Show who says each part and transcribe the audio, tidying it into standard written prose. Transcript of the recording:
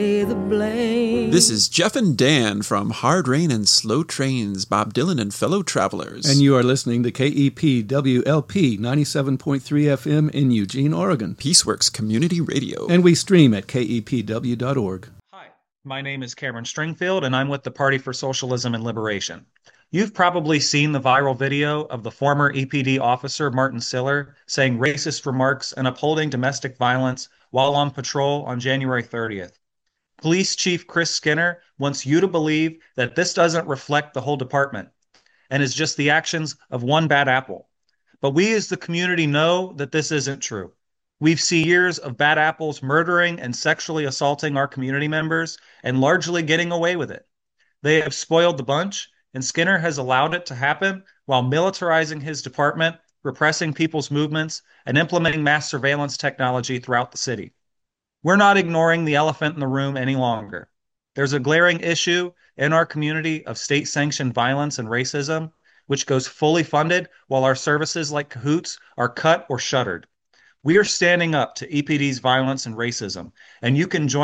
Speaker 1: The blame.
Speaker 2: This is Jeff and Dan from Hard Rain and Slow Trains, Bob Dylan and Fellow Travelers.
Speaker 3: And you are listening to KEPWLP 97.3 FM in Eugene, Oregon.
Speaker 2: Peaceworks Community Radio.
Speaker 3: And we stream at kepw.org.
Speaker 4: Hi, my name is Cameron Stringfield, and I'm with the Party for Socialism and Liberation. You've probably seen the viral video of the former EPD officer Martin Siller saying racist remarks and upholding domestic violence while on patrol on January 30th. Police Chief Chris Skinner wants you to believe that this doesn't reflect the whole department and is just the actions of one bad apple. But we as the community know that this isn't true. We've seen years of bad apples murdering and sexually assaulting our community members and largely getting away with it. They have spoiled the bunch, and Skinner has allowed it to happen while militarizing his department, repressing people's movements, and implementing mass surveillance technology throughout the city. We're not ignoring the elephant in the room any longer. There's a glaring issue in our community of state-sanctioned violence and racism, which goes fully funded while our services like Cahoots are cut or shuttered. We are standing up to EPD's violence and racism, and you can join